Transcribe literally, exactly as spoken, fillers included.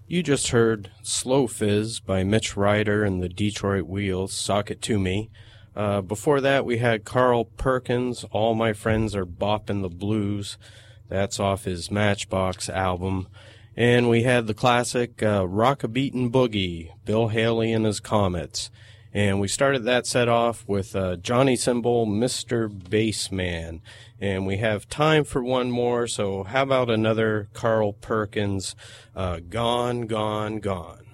You just heard Slow Fizz by Mitch Ryder and the Detroit Wheels, Sock It To Me. Uh, before that, we had Carl Perkins, All My Friends Are Boppin' the Blues. That's off his Matchbox album. And we had the classic uh, Rock-A-Beatin' Boogie, Bill Haley and His Comets. And we started that set off with uh, Johnny Symbol, Mister Bassman. And we have time for one more, so how about another Carl Perkins, uh, Gone, Gone, Gone.